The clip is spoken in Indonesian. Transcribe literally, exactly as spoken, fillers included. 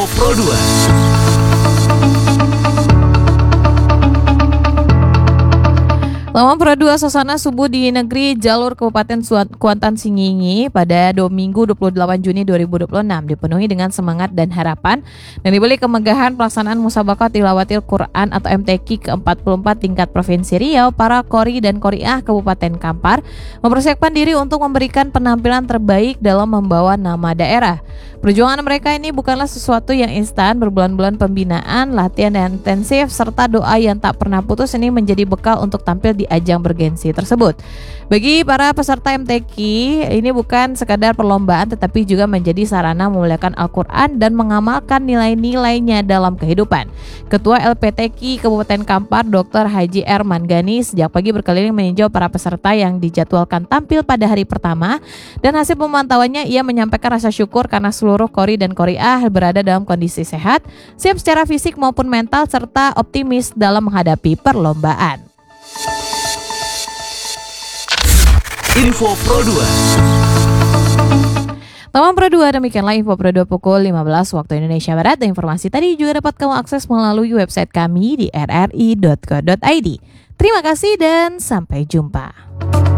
Info Pro dua. Lawan Pro dua suasana subuh di negeri jalur Kabupaten Kuantan Singingi pada Minggu dua puluh delapan Juni dua ribu dua puluh enam dipenuhi dengan semangat dan harapan dan dibeli kemegahan pelaksanaan Musabaqah Tilawatil Quran atau M T Q ke empat puluh empat tingkat Provinsi Riau. Para Qori dan Qoriah Kabupaten Kampar mempersiapkan diri untuk memberikan penampilan terbaik dalam membawa nama daerah. Perjuangan mereka ini bukanlah sesuatu yang instan. Berbulan-bulan pembinaan, latihan yang intensif, serta doa yang tak pernah putus ini menjadi bekal untuk tampil di ajang bergensi tersebut. Bagi para peserta M T Q, ini bukan sekadar perlombaan tetapi juga menjadi sarana memuliakan Al-Quran dan mengamalkan nilai-nilainya dalam kehidupan. Ketua L P T Q Kabupaten Kampar, Doktor Haji R. Mangani, sejak pagi berkeliling meninjau para peserta yang dijadwalkan tampil pada hari pertama, dan hasil pemantauannya ia menyampaikan rasa syukur karena seluruh Qori dan Qoriah berada dalam kondisi sehat, siap secara fisik maupun mental, serta optimis dalam menghadapi perlombaan. Info Pro dua. Lawan Pro dua, demikianlah Info Pro dua pukul lima belas waktu Indonesia Barat. Dan informasi tadi juga dapat kamu akses melalui website kami di r r i dot co dot i d. Terima kasih dan sampai jumpa.